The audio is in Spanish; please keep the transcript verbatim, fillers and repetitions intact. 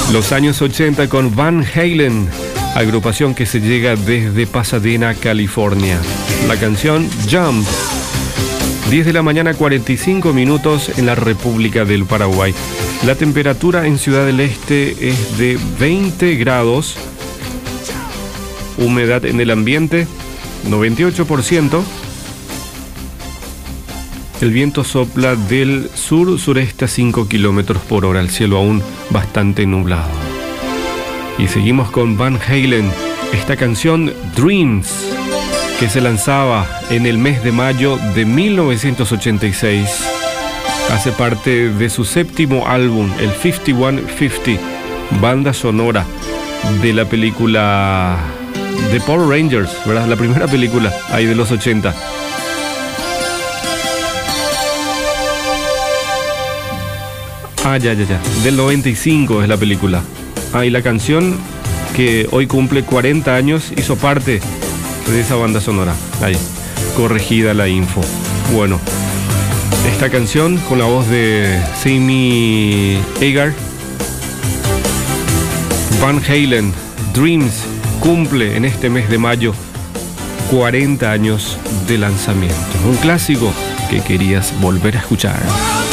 Los años ochenta con Van Halen, agrupación que se llega desde Pasadena, California. La canción Jump. diez de la mañana, cuarenta y cinco minutos en la República del Paraguay. La temperatura en Ciudad del Este es de veinte grados. Humedad en el ambiente, noventa y ocho por ciento. El viento sopla del sur-sureste a cinco kilómetros por hora. El cielo aún bastante nublado. Y seguimos con Van Halen. Esta canción Dreams, que se lanzaba en el mes de mayo de mil novecientos ochenta y seis. Hace parte de su séptimo álbum, el cincuenta y uno cincuenta, banda sonora de la película The Power Rangers, ¿verdad? La primera película ahí de los ochenta. Ah, ya, ya, ya. Del noventa y cinco es la película. Ah, y la canción que hoy cumple cuarenta años hizo parte de esa banda sonora. Ahí, corregida la info. Bueno, esta canción con la voz de Sammy Hagar, Van Halen, Dreams, cumple en este mes de mayo cuarenta años de lanzamiento. Un clásico que querías volver a escuchar.